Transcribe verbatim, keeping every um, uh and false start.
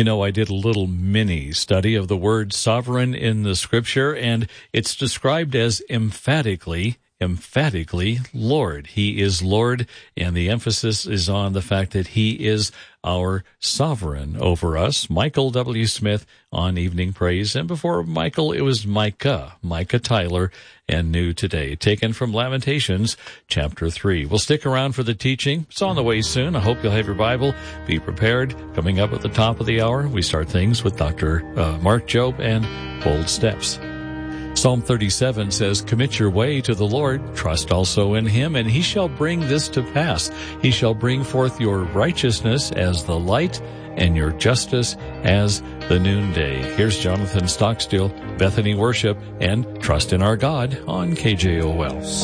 You know, I did a little mini study of the word sovereign in the scripture, and it's described as emphatically, emphatically Lord. He is Lord, and the emphasis is on the fact that he is our sovereign over us. Michael W. Smith on Evening Praise, and before Michael, it was Micah, Micah Tyler, and New Today, taken from Lamentations chapter three. We'll stick around for the teaching. It's on the way soon. I hope you'll have your Bible. Be prepared. Coming up at the top of the hour, we start things with Doctor Uh, Mark Jobe and Bold Steps. Psalm thirty-seven says, "Commit your way to the Lord, trust also in him, and he shall bring this to pass. He shall bring forth your righteousness as the light, and your justice as the noonday." Here's Jonathan Stockstill, Bethany Worship, and Trust in Our God on K J O L.